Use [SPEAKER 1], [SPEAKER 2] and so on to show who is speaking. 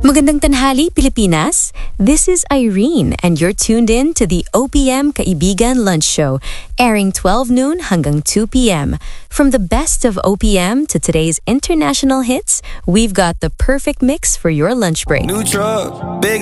[SPEAKER 1] Magandang tanghali, Pilipinas. This is Irene, and you're tuned in to the OPM Kaibigan Lunch Show, airing 12 noon hanggang 2 p.m. From the best of OPM to today's international hits, we've got the perfect mix for your lunch break.
[SPEAKER 2] New truck, big